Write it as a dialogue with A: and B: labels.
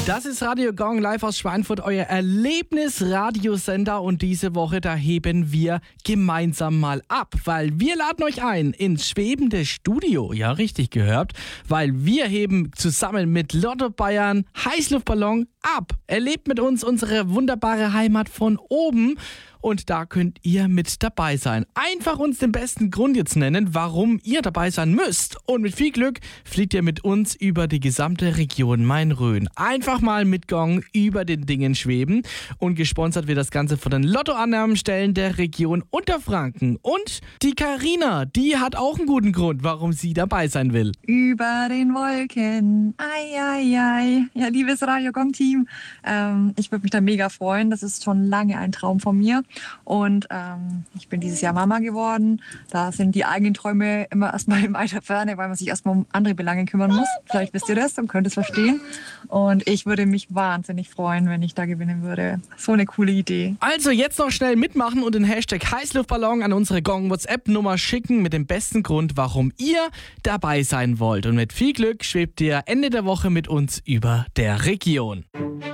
A: Das ist Radio Gong live aus Schweinfurt, euer Erlebnisradiosender, und diese Woche, da heben wir gemeinsam mal ab, weil wir laden euch ein ins schwebende Studio, ja richtig gehört, weil wir heben zusammen mit Lotto Bayern Heißluftballon ab. Erlebt mit uns unsere wunderbare Heimat von oben. Und da könnt ihr mit dabei sein. Einfach uns den besten Grund jetzt nennen, warum ihr dabei sein müsst. Und mit viel Glück fliegt ihr mit uns über die gesamte Region Main-Rhön. Einfach mal mit Gong über den Dingen schweben. Und gesponsert wird das Ganze von den Lottoannahmenstellen der Region Unterfranken. Und die Carina, die hat auch einen guten Grund, warum sie dabei sein will.
B: Über den Wolken, ai, ai, ai. Ja, liebes Radio Gong-Team, ich würde mich da mega freuen. Das ist schon lange ein Traum von mir. Und ich bin dieses Jahr Mama geworden. Da sind die eigenen Träume immer erstmal in weiter Ferne, weil man sich erstmal um andere Belange kümmern muss. Vielleicht wisst ihr das und könnt es verstehen. Und ich würde mich wahnsinnig freuen, wenn ich da gewinnen würde. So eine coole Idee.
A: Also jetzt noch schnell mitmachen und den Hashtag Heißluftballon an unsere Gong-WhatsApp-Nummer schicken mit dem besten Grund, warum ihr dabei sein wollt. Und mit viel Glück schwebt ihr Ende der Woche mit uns über der Region.